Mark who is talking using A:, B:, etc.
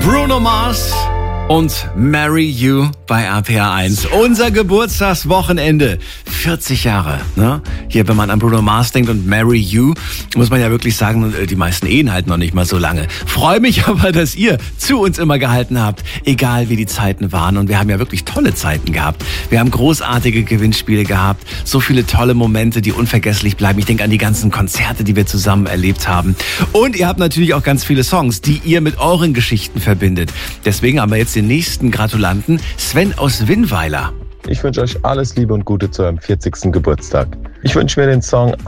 A: Bruno Mars und Marry You bei RPR1. Unser Geburtstagswochenende. 40 Jahre. Ne? Hier, wenn man an Bruno Mars denkt und Marry You, muss man ja wirklich sagen, die meisten Ehen halten noch nicht mal so lange. Freue mich aber, dass ihr zu uns immer gehalten habt, egal wie die Zeiten waren. Und wir haben ja wirklich tolle Zeiten gehabt. Wir haben großartige Gewinnspiele gehabt. So viele tolle Momente, die unvergesslich bleiben. Ich denke an die ganzen Konzerte, die wir zusammen erlebt haben. Und ihr habt natürlich auch ganz viele Songs, die ihr mit euren Geschichten verbindet. Deswegen haben wir jetzt den nächsten Gratulanten, Sven aus Winnweiler.
B: Ich wünsche euch alles Liebe und Gute zu eurem 40. Geburtstag. Ich wünsche mir den Song